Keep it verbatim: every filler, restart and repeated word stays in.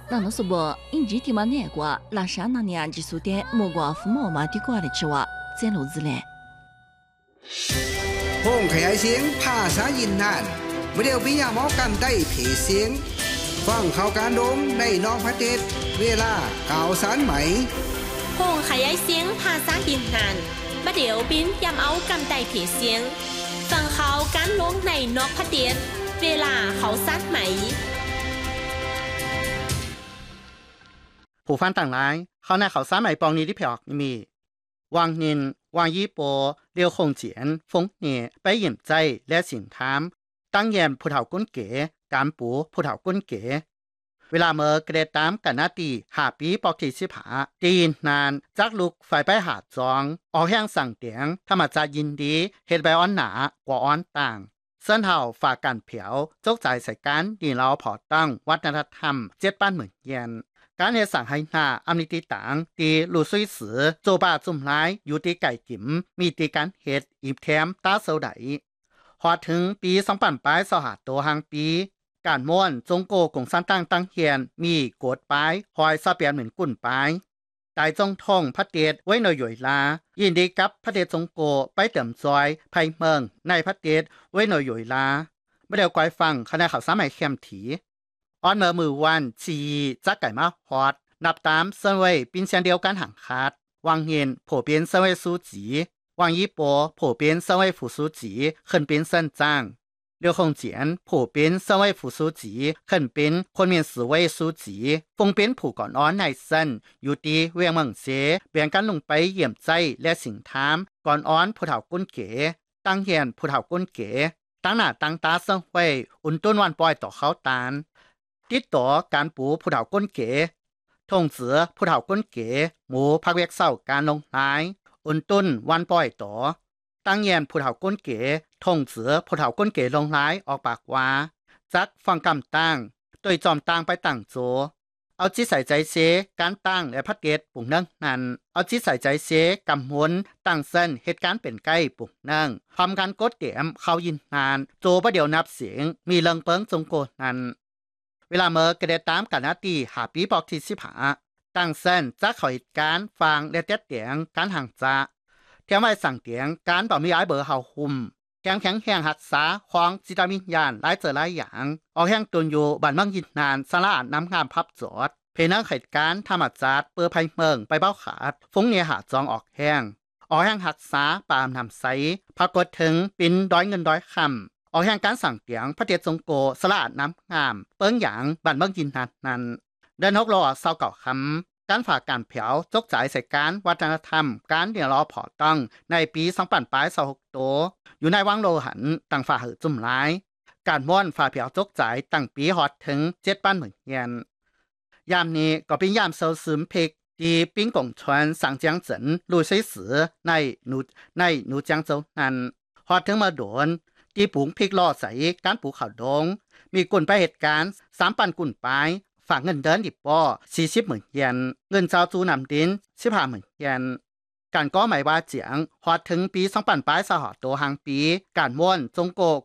那侬说不，因几天嘛难过，拉山那年几数点，莫过父母嘛的过来吃哇，在路子嘞。 ห้องขยายเสียงภาษายินนานเมื่อเดียวพิยาหมอกันได้เพเสียงฟังข่าวการดงในนอกประเทศเวลาข่าวสารไหมห้องขยายเสียงภาษายินนานเมื่อเดียวบินยามเอากันได้เพเสียงฟังข่าวการลงในนอกประเทศเวลาข่าวสารไหมผู้ฟังต่างหลายเขาในข่าวสารใหม่ปองนี้ที่เพียกมีวางนินวางยี่ปัวเลียวคงเจียนฟงเนไปเยี่ยมใจและสินถามตั้งแยมผู้เฒ่าก้นเก๋การปูผู้เฒ่าก้นเก๋เวลาเมื่อกระเดตามกันนาตีหาปีปอกที่สิบหาตีนนานจักลุกไฟไปหาจองออกแห้งสั่งเตียงธรรมจายินดีเฮ็ดใบอ้อนหนากว่าอ้อนต่างเส้นเห่าฝากกันเผียวจกใจใส่การดีเราพอตั้งวัฒนธรรมเจ็ดป้านเหมือนเย็นการเฮ็ดสั่งให้หน้าอำนิติต่างตีลู่ซุยสือโจบาจุ่มร้ายอยู่ตีไก่จิ๋มมีตีการเฮ็ดอีบแถมตาเสาไดพอถึงปีสองพันปลายสหาตัวหางปีการม่วนจงโกกงสันตั้งตั้งเฮียนมีกดปลายหอยซาเปียนเหมือนกุ่นปลายตายจงท่องพระเดชไว้หน่อยหย่อยลายินดีกับพระเดชจงโกไปเติมซอยไพเมืองในพระเดชไว้หน่อยหย่อยลาไม่เดียวก้อยฟังคณะข่าวสามัยเข้มถีออนเมื่อมือวันชีจักไก่มาฮอดนับตามเสวยปินเชียนเดียวกันห่างขาดวางเงินโผเป็นเสวยสู้จีวางยี่ปัวโผเป็นเสวยผู้สู้จีขึ้นเป็นเส้นจางเลียวคงเจียนผู้เป็นเสวยผู้สู้จีขึ้นเป็นคนเมียนสวยสู้จีฟงเป็นผู้ก่อนอ้อนในเส้นอยู่ดีเวียงเมืองเสเบียงกันลงไปเยี่ยมใจและสิงถามก่อนอ้อนผู้เฒ่าก้นเก๋ตั้งเฮียนผู้เฒ่าก้นเก๋ตั้งหน้าตั้งตาเสวยอุ่นต้นวันปล่อยต่อเขาตานติดต่อการปูผู้เฒ่าก้นเก๋ทงเสือผู้เฒ่าก้นเก๋หมูพักเวกเศร้าการลงหายอุ่นต้นวันปล่อยต่อตั้งเยียนผู้เฒ่าก้นเก๋ทงเสือผู้เฒ่าก้นเก๋ลงหายออกปากว่าจักฟังกำตั้งโดยจอมตั้งไปตั้งโจเอาจิตใส่ใจเสการตั้งและพัดเกตปุ่งนั่งนั้นเอาจิตใส่ใจเสกำหนตั้งเส้นเหตุการณ์เป็นใกล้ปุ่งนั่งทำการกดเตรียมเข้ายินนานโจประเดี๋ยวนับเสียงมีเลิงเปิงจงโกนั้นเวลาเมื่อกระเดตามกันนาตีหาปีบอกที่สิบหาตั้งเส้นจักขอเหตุการณ์ฟังและเต็ดเตียงการห่างจะเทียมไว้สั่งเตียงการบ่มีไอ้เบอร์เฮาคุมแข็งแข็งแห้งหักษาของจิตวิญญาณหลายเจอหลายอย่างออกแห้งตุนอยู่บ้านเมืองยินนานสละอาดน้ำงามพับจอดเพนังเหตุการณ์ธรรมจัดเปื้อภัยเมืองไปเบ้าขาดฟงเนียหาจองออกแห้งออกแห้งหักษาปามนำใสปรากฏถึงปินด้อยเงินด้อยคำออกแห่งการสั่งเตียงพระเดชจงโกสละอาดน้ำงามเปิ้งหยางบ้านเมืองยินนานนั้นเดินฮกรอเศร้าเก่าคำการฝากการเผาจกจ่ายใส่การวัฒนธรรมการเดียวรอพอตั้งในปีสองพันปลายสองหกโตอยู่ในวังโลหันต่างฝ่าหือจุ่มร้ายการม่วนฝ่าเผาจกจ่ายตั้งปีฮอดถึงเจ็ดปั้นเหมือนเย็นยามนี้ก็เป็นยามเซาซึมเพกที่ปิ้งกงชวนสั่งเจียงเจินลู่ใช้สือในหนูในหนูเจียงโจนั้นฮอดถึงมาโดนที่ปุ๋งพริกล่อใส่การปลูกข้าวดงมีกุ่นไปเหตุการณ์สามปันกุ่นปลายฝากเงินเดินดิบป้อสี่สิบหมื่นเยนเงินเจ้าจูนำดินสิบห้าหมื่นเยนการก้อหมายว่าเจียงฮอดถึงปีสองพันปลายสหตัวหางปีการม่วนจงโก